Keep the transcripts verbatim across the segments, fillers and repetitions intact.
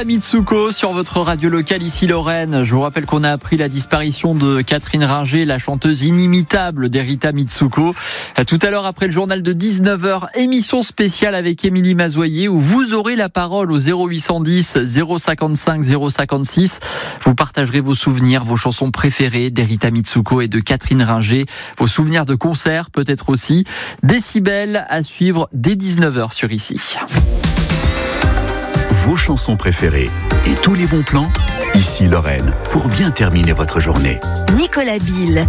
Rita Mitsuko sur votre radio locale ici Lorraine. Je vous rappelle qu'on a appris la disparition de Catherine Ringer, la chanteuse inimitable des Rita Mitsuko. Tout à l'heure après le journal de dix-neuf heures, émission spéciale avec Émilie Mazoyer où vous aurez la parole au zéro huit cent dix zéro cinquante-cinq zéro cinquante-six. Vous partagerez vos souvenirs, vos chansons préférées des Rita Mitsuko et de Catherine Ringer, vos souvenirs de concerts peut-être aussi. Décibel à suivre dès dix-neuf heures sur ici. Vos chansons préférées et tous les bons plans, ici Lorraine, pour bien terminer votre journée. Nicolas Bill.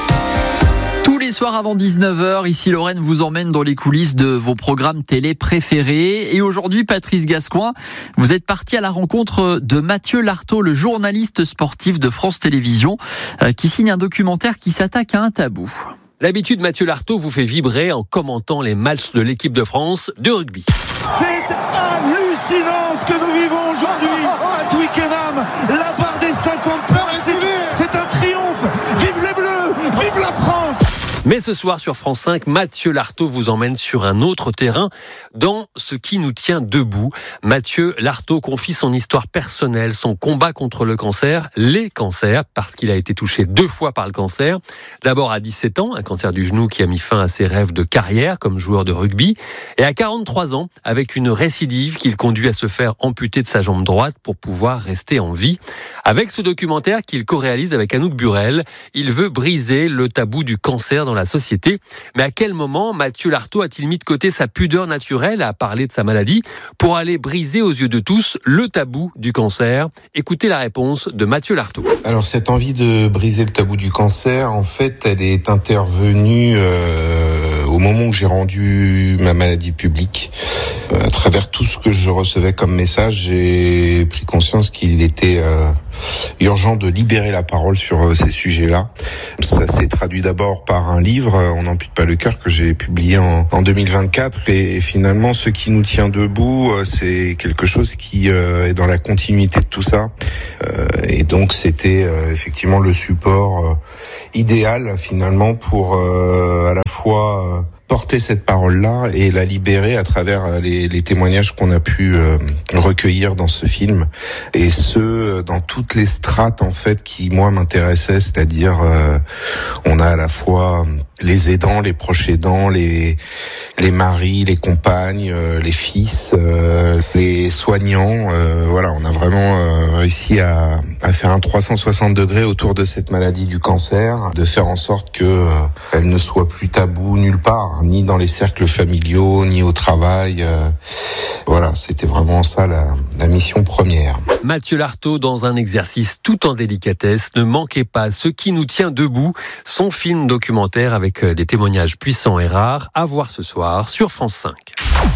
Tous les soirs avant dix-neuf heures, ici Lorraine vous emmène dans les coulisses de vos programmes télé préférés. Et aujourd'hui, Patrice Gascoigne, vous êtes parti à la rencontre de Mathieu Lartaud, le journaliste sportif de France Télévisions, qui signe un documentaire qui s'attaque à un tabou. L'habitude, Mathieu Lartaud vous fait vibrer en commentant les matchs de l'équipe de France de rugby. C'est hallucinant ce que nous vivons aujourd'hui à Twickenham. La barre des cinquante points, c'est, c'est un triomphe. Vive les Bleus, vive la France. Mais ce soir sur France cinq, Mathieu Lartaud vous emmène sur un autre terrain, dans ce qui nous tient debout. Mathieu Lartaud confie son histoire personnelle, son combat contre le cancer, les cancers, parce qu'il a été touché deux fois par le cancer. D'abord à dix-sept ans, un cancer du genou qui a mis fin à ses rêves de carrière comme joueur de rugby. Et à quarante-trois ans, avec une récidive qui le conduit à se faire amputer de sa jambe droite pour pouvoir rester en vie. Avec ce documentaire qu'il co-réalise avec Anouk Burel, il veut briser le tabou du cancer dans la société. Mais à quel moment Mathieu Lartaud a-t-il mis de côté sa pudeur naturelle à parler de sa maladie pour aller briser aux yeux de tous le tabou du cancer? Écoutez la réponse de Mathieu Lartaud. Alors cette envie de briser le tabou du cancer, en fait, elle est intervenue euh, au moment où j'ai rendu ma maladie publique. Euh, à travers tout ce que je recevais comme message, j'ai pris conscience qu'il était euh, urgent de libérer la parole sur euh, ces sujets-là. Ça s'est traduit d'abord par un livre, On n'ampute pas le cœur, que j'ai publié en, en deux mille vingt-quatre. Et, et finalement, ce qui nous tient debout, euh, c'est quelque chose qui euh, est dans la continuité de tout ça. Euh, et donc, c'était euh, effectivement le support euh, idéal finalement pour euh, à la fois... Euh, porter cette parole-là et la libérer à travers les, les témoignages qu'on a pu euh, recueillir dans ce film, et ce dans toutes les strates en fait qui moi m'intéressaient, c'est-à-dire euh, on a à la fois les aidants, les proches aidants, les les maris, les compagnes, euh, les fils, euh, les soignants. Euh, voilà, on a vraiment euh, réussi à, à faire un trois cent soixante degrés autour de cette maladie du cancer, de faire en sorte que euh, elle ne soit plus tabou nulle part, ni dans les cercles familiaux, ni au travail. Euh, voilà, c'était vraiment ça la, la mission première. Mathieu Lartaud dans un exercice tout en délicatesse. Ne manquez pas Ce qui nous tient debout, son film documentaire avec des témoignages puissants et rares, à voir ce soir sur France cinq.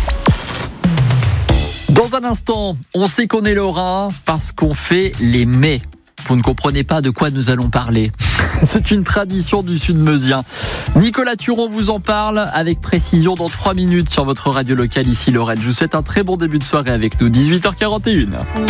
Dans un instant, on sait qu'on est lorrain parce qu'on fait les mets. Vous ne comprenez pas de quoi nous allons parler. C'est une tradition du Sud-Meusien. Nicolas Turon vous en parle avec précision dans trois minutes sur votre radio locale ici Lorraine. Je vous souhaite un très bon début de soirée avec nous, dix-huit heures quarante et une.